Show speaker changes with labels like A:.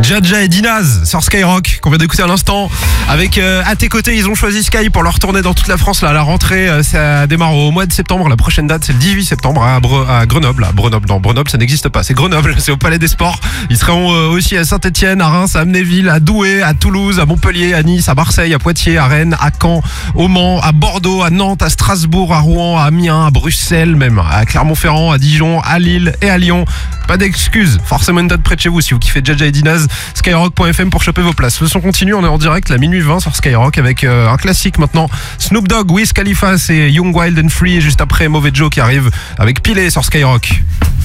A: Jaja et Dinaz sur Skyrock qu'on vient d'écouter à l'instant avec à tes côtés. Ils ont choisi Sky pour leur tournée dans toute la France là, à la rentrée. Ça démarre au mois de septembre. La prochaine date c'est le 18 septembre à Grenoble. Non, Grenoble ça n'existe pas, c'est Grenoble, c'est au Palais des Sports. Ils seront aussi à Saint-Etienne, à Reims, à Amnéville, à Douai, à Toulouse, à Montpellier, à Nice, à Marseille, à Poitiers, à Rennes, à Caen, au Mans, à Bordeaux, à Nantes, à Strasbourg, à Rouen, à Amiens, à Bruxelles même, à Clermont-Ferrand, à Dijon, à Lille et à Lyon. Pas d'excuses, forcément une date près de chez vous si vous kiffez Jaja et Dinaz. Skyrock.fm pour choper vos places. Le son continue, on est en direct la minuit 20 sur Skyrock avec un classique maintenant. Snoop Dogg, Wiz Khalifa, c'est Young, Wild and Free. Et juste après, Mauvais Joe qui arrive avec Pilé sur Skyrock.